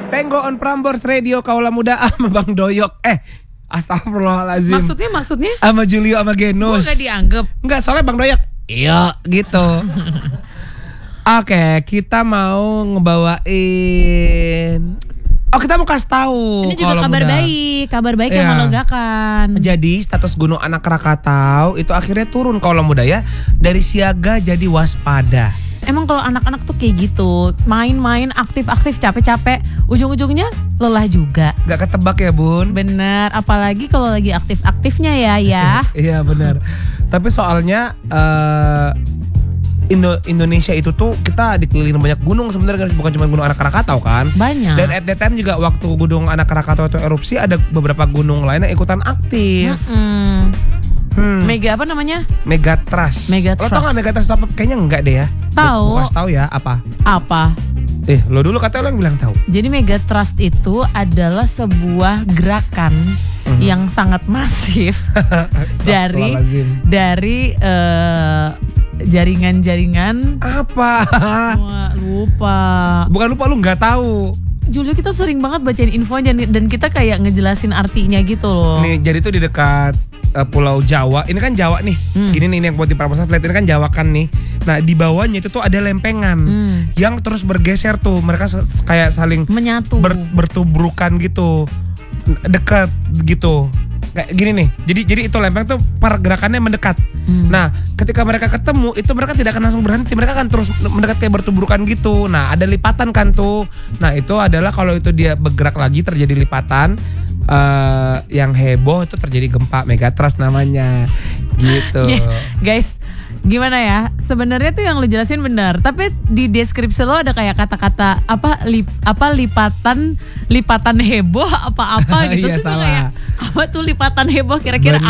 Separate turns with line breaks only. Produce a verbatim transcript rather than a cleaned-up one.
Tenggo on Prambors Radio Kaula Muda sama Bang Doyok. Eh, astagfirullahalazim.
Maksudnya maksudnya?
Sama Julio sama Genus.
Gue gak dianggap.
Enggak, soalnya Bang Doyok. Iya, gitu. Oke, kita mau ngebawain. Oh, kita mau kasih tahu.
Ini juga kabar
muda.
baik, kabar baik
ya.
yang melegakan.
Jadi status Gunung Anak Krakatau itu akhirnya turun Kaula Muda ya, dari siaga jadi waspada.
Emang kalau anak-anak tuh kayak gitu, main-main, aktif-aktif, capek-capek, ujung-ujungnya lelah juga.
Gak ketebak ya Bun?
Bener, apalagi kalau lagi aktif-aktifnya ya ya.
Iya benar. Tapi soalnya uh, Indo Indonesia itu tuh kita dikelilingi banyak gunung sebenarnya, bukan cuma Gunung Anak Krakatau kan.
Banyak.
Dan at that time juga waktu Gunung Anak Krakatau itu erupsi, ada beberapa gunung lainnya ikutan aktif.
Mm-mm.
Hmm.
Mega apa namanya?
Megatrust.
Megatrust.
Lo tau gak Megatrust apa? Kayaknya enggak deh ya.
Tahu.
Gue kasih tahu ya apa?
Apa?
Eh, lo dulu katanya lo yang bilang tahu.
Jadi Megatrust itu adalah sebuah gerakan mm-hmm. yang sangat masif dari dari uh, jaringan-jaringan
apa?
Wah, lupa.
Bukan lupa, lu nggak tahu.
Julio kita sering banget bacain info dan, dan kita kayak ngejelasin artinya gitu loh.
Nih, jadi tuh di dekat uh, Pulau Jawa. Ini kan Jawa nih. Hmm. Gini nih, ini yang buat di Pramusa Flat ini kan Jawa kan nih. Nah, di bawahnya itu tuh ada lempengan hmm. yang terus bergeser tuh. Mereka se- kayak saling
menyatu,
ber- bertubrukan gitu. Dekat gitu. Kayak gini nih. Jadi jadi itu lempeng tuh pergerakannya mendekat. Hmm. Nah, ketika mereka ketemu itu mereka tidak akan langsung berhenti. Mereka akan terus mendekat kayak bertuburkan gitu. Nah, ada lipatan kan tuh. Nah, itu adalah kalau itu dia bergerak lagi terjadi lipatan uh, yang heboh, itu terjadi gempa Megatrust namanya. Gitu.
Yeah, guys, gimana ya? Sebenarnya tuh yang lu jelasin benar, tapi di deskripsi lo ada kayak kata-kata apa lip, apa lipatan lipatan heboh apa-apa gitu
iya,
sih kayak apa tuh lipatan heboh kira-kira